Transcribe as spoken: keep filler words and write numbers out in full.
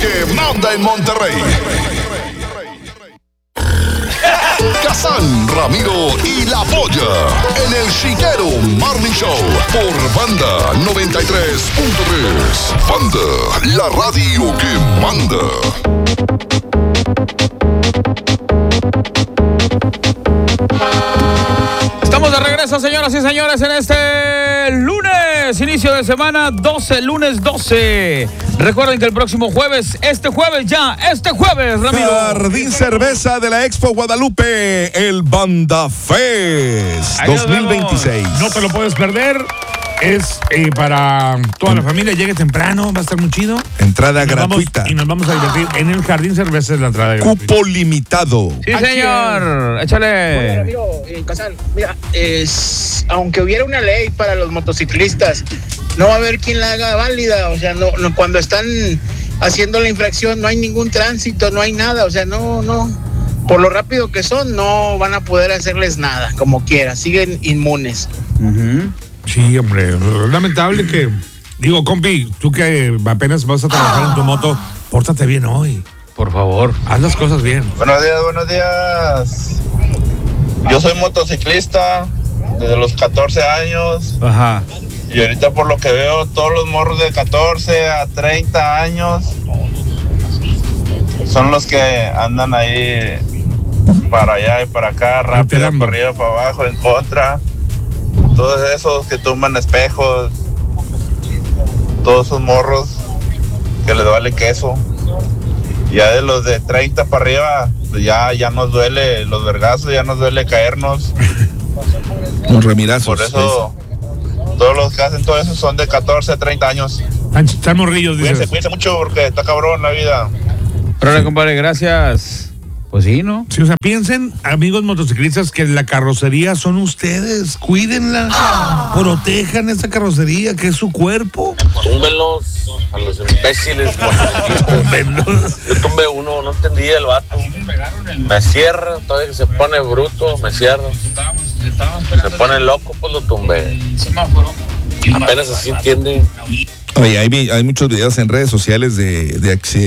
que manda en Monterrey. Kazán, Ramiro y La Polla en el Chiquero Morning Show por Banda noventa y tres punto tres. Banda, la radio que manda. Estamos de regreso, señoras y señores, en este lunes, inicio de semana doce, lunes doce. Recuerden que el próximo jueves, este jueves ya, este jueves, Ramiro. Jardín Cerveza de la Expo Guadalupe, el Banda Fest dos mil veintiséis. No te lo puedes perder. Es eh, para toda la familia. Llegue temprano, va a estar muy chido. Entrada y gratuita. Vamos, y nos vamos a divertir. En el Jardín Cerveza es la entrada gratuita. Cupo limitado. Sí, señor. Échale. Oye, Ramiro, eh, Kazán, mira, es, aunque hubiera una ley para los motociclistas, no va a haber quien la haga válida. O sea, no, no cuando están haciendo la infracción no hay ningún tránsito, no hay nada. O sea, no, no. Por lo rápido que son, no van a poder hacerles nada, como quiera. Siguen inmunes. Uh-huh. Sí, hombre, lamentable que... Digo, compi, tú que apenas vas a trabajar en tu moto, pórtate bien hoy. Por favor. Haz las cosas bien. Buenos días, buenos días. Yo soy motociclista desde los catorce años. Ajá. Y ahorita por lo que veo, todos los morros de catorce a treinta años son los que andan ahí para allá y para acá, rápido, para arriba, para abajo, en contra. Todos esos que tumban espejos, todos esos morros que les vale queso. Ya de los de treinta para arriba, pues ya, ya nos duele los vergazos, ya nos duele caernos. Los remirazos. Por eso, todos los que hacen todo eso son de catorce a treinta años. Están morrillos, dices. Cuídense, cuídense mucho porque está cabrón la vida. Pero, compadre, gracias. Pues sí, ¿no? Sí, o sea, piensen, amigos motociclistas, que la carrocería son ustedes. Cuídenla. Ah. Protejan esa carrocería, que es su cuerpo. Túmbenlos a los imbéciles motociclistas. Yo tumbé uno, no entendía el vato. Me cierra, todavía que se pone bruto, me cierra. Se pone loco, pues lo tumbé. Apenas así entiende. Oye, hay, hay muchos videos en redes sociales de, de accidentes.